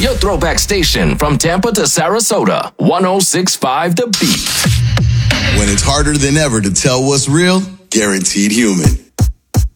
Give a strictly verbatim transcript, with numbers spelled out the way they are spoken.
Your throwback station from Tampa to Sarasota, one oh six point five The Beat. When it's harder than ever to tell what's real, Guaranteed Human.